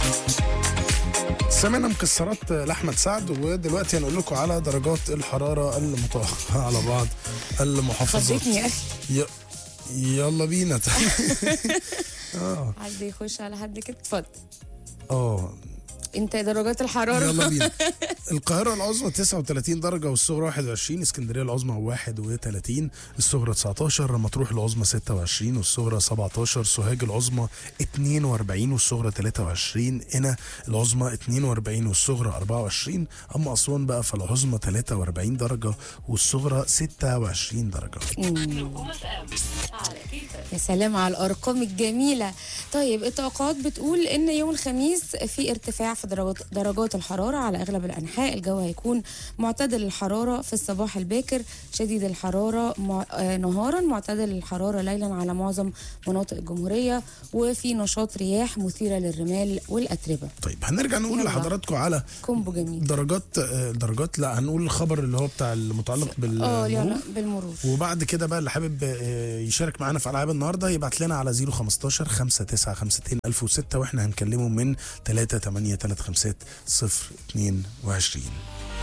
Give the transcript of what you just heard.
سمعنا مكسرات لأحمد سعد، ودلوقتي هنقول لكم على درجات الحرارة المتوقعة على بعض المحافظات. خضتني يا أخي. يلا بينا. حد يخش على حد كده، اتفضل. انت درجات الحرارة. يلا بينا. القاهرة العظمى 39 درجة والصغرى 21، اسكندرية العظمى 31، الصغرى 19، مطروح العظمى 26 والصغرى 17، سوهاج العظمى 42 والصغرى 23، قنا العظمى 42 والصغرى 24، اما اسوان بقى فالعظمى 43 درجة والصغرى 26 درجة. يا سلام على الارقام الجميلة. طيب التوقعات بتقول ان يوم الخميس في ارتفاع في درجات الحرارة على أغلب الأنحاء. الجو هيكون معتدل الحرارة في الصباح الباكر، شديد الحرارة نهارا، معتدل الحرارة ليلا على معظم مناطق الجمهورية، وفي نشاط رياح مثيرة للرمال والأتربة. طيب هنرجع نقول لحضراتكم على كومبو جميل. درجات لا هنقول الخبر اللي هو بتاع المتعلق بالمرور. وبعد كده بقى اللي حابب يشارك معانا في ألعاب النهارده يبعت لنا على 015 5952 1006 واحنا هنكلمه من 3835022.